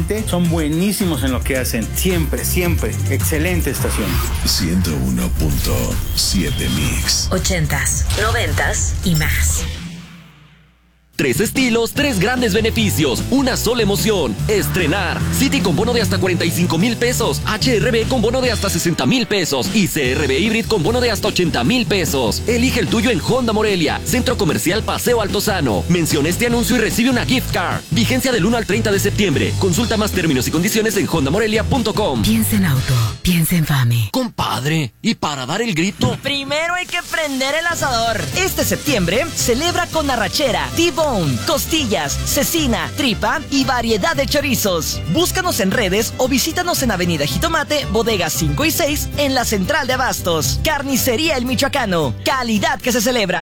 gente son buenísimos en lo que hacen. Siempre, siempre. Excelente estación. 101.7 Mix. 80s, 90s y más. 3 estilos, 3 grandes beneficios, una sola emoción. Estrenar. City con bono de hasta 45,000 pesos. HRB con bono de hasta 60,000 pesos. Y CRB Hybrid con bono de hasta 80,000 pesos. Elige el tuyo en Honda Morelia, Centro Comercial Paseo Altozano. Menciona este anuncio y recibe una gift card. Vigencia del 1 al 30 de septiembre. Consulta más términos y condiciones en hondamorelia.com. Piensa en auto, piensa en FAME. Compadre, ¿y para dar el grito? Primero hay que prender el asador. Este septiembre celebra con arrachera, T-Bone, costillas, cecina, tripa y variedad de chorizos. Búscanos en redes o visítanos en Avenida Jitomate, bodegas 5 y 6 en la Central de Abastos. Carnicería El Michoacano. Calidad que se celebra.